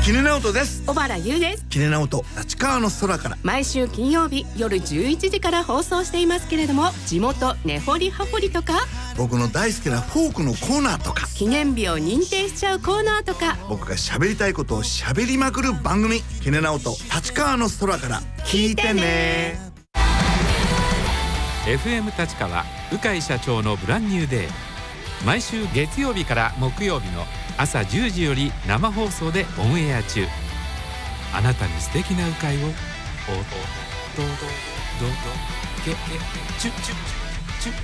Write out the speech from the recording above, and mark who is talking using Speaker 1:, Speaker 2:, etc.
Speaker 1: キネナオトです。
Speaker 2: 小原優です。
Speaker 1: キネナオト立川の空から
Speaker 2: 毎週金曜日夜11時から放送していますけれども、地元根掘り葉掘りとか、
Speaker 1: 僕の大好きなフォークのコーナーとか、
Speaker 2: 記念日を認定しちゃうコーナーとか、
Speaker 1: 僕が喋りたいことを喋りまくる番組、キネナオト立川の空から聞いてね。
Speaker 3: FM 立川鵜飼社長のブランニューデー、毎週月曜日から木曜日の朝10時より生放送でオンエア中。あなたに素敵な鵜飼をおどどどどどけけチュチュチュ